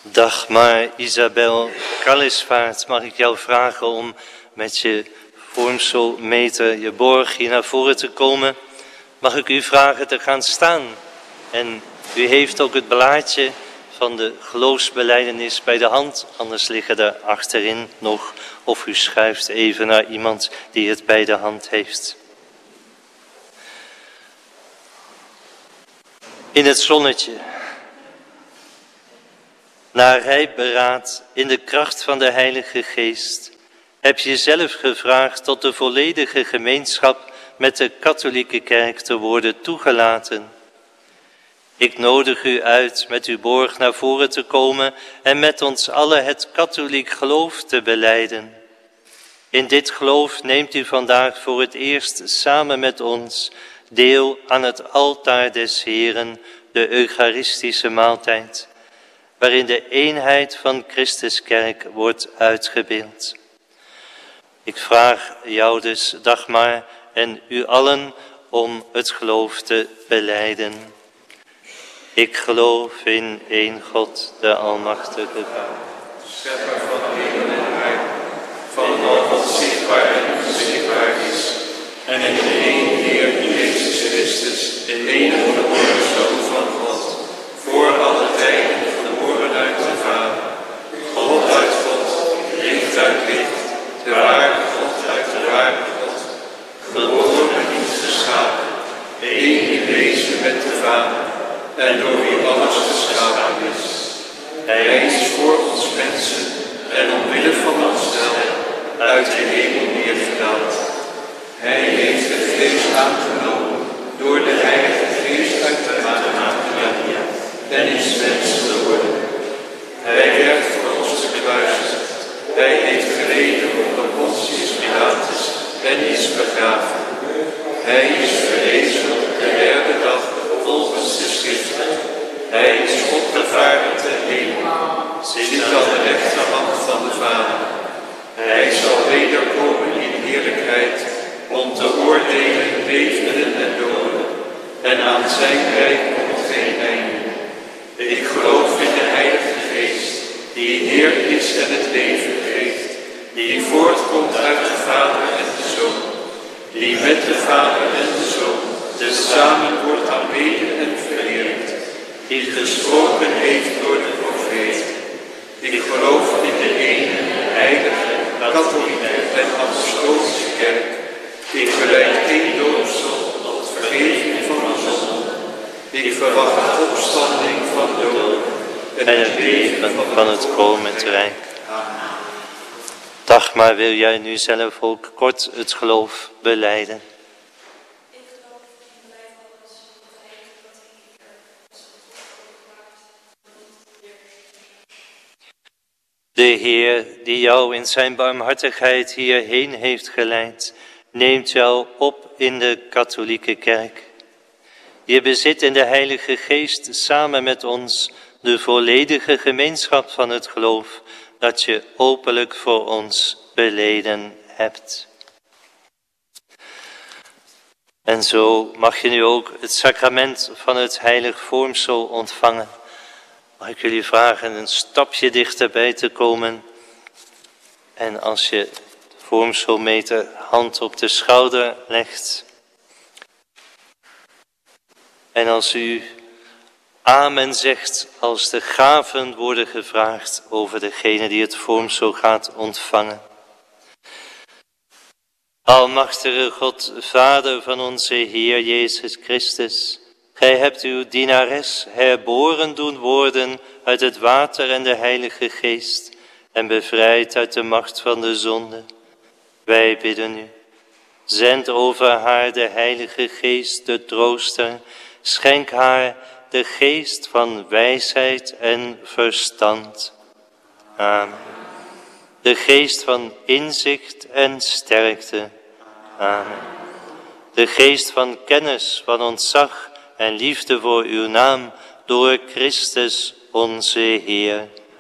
Dag maar Isabel Kallisvaart, mag ik jou vragen om met je vormselmeter, je borg hier naar voren te komen? Mag ik u vragen te gaan staan? En u heeft ook het blaadje van de geloofsbelijdenis bij de hand, anders liggen er achterin nog. Of u schuift even naar iemand die het bij de hand heeft. In het zonnetje. Na rijp beraad in de kracht van de Heilige Geest heb je zelf gevraagd tot de volledige gemeenschap met de katholieke kerk te worden toegelaten. Ik nodig u uit met uw borg naar voren te komen en met ons allen het katholiek geloof te belijden. In dit geloof neemt u vandaag voor het eerst samen met ons deel aan het altaar des Heeren, de Eucharistische maaltijd, waarin de eenheid van Christus kerk wordt uitgebeeld. Ik vraag jou dus, Dagmar, en u allen om het geloof te belijden. Ik geloof in één God, de Almachtige Vader, schepper van hemel en aarde, van al wat zichtbaar en onzichtbaar is, en in de één Heer Jezus Christus, de enige geboren Zoon van God, voor alle tijden geboren uit de Vader, God uit God, licht uit licht, de ware God uit de ware God, geboren en niet geschapen, één in wezen met de Vader, en door wie alles geschapen is. Hij is voor ons mensen en omwille van ons wel uit de hemel neergedaald. Hij heeft de geest aangenomen door de Heilige Geest uit de Maria en is mens geworden. Hij werd voor ons gekruisigd. Hij heeft geleden onder Pontius Pilatus en is begraven. Hij is verrezen op de derde dag volgens de Schriften. Hij is opgevaren ten hemel, zit aan de rechterhand van de Vader. Hij zal wederkomen in heerlijkheid om te oordelen levenden en doden. En aan zijn rijk komt geen einde. Ik geloof in de Heilige Geest, die Heer is en het leven geeft, die voortkomt uit de Vader en de Zoon, die met de Vader en de Zoon tezamen wordt aanbeden en vereerd, die gesproken heeft door de profeet. Ik geloof in de ene, heilige, katholieke en apostolische kerk. Ik belijd één doopsel tot vergeving van de zonden. Ik verwacht de opstanding van de doden en het leven van het komend rijk. Dagmar, wil jij nu zelf ook kort het geloof belijden? De Heer, die jou in zijn barmhartigheid hierheen heeft geleid, neemt jou op in de katholieke kerk. Je bezit in de Heilige Geest samen met ons de volledige gemeenschap van het geloof dat je openlijk voor ons beleden hebt. En zo mag je nu ook het sacrament van het heilig vormsel ontvangen. Mag ik jullie vragen een stapje dichterbij te komen. En als je de vormselmeter hand op de schouder legt. En als u amen zegt, als de gaven worden gevraagd over degene die het vormsel gaat ontvangen. Almachtige God, Vader van onze Heer Jezus Christus, gij hebt uw dienares herboren doen worden uit het water en de Heilige Geest en bevrijd uit de macht van de zonde. Wij bidden u, zend over haar de Heilige Geest, de trooster, schenk haar de geest van wijsheid en verstand. Amen. De geest van inzicht en sterkte. Amen. De geest van kennis, van ontzag en liefde voor uw naam door Christus onze Heer.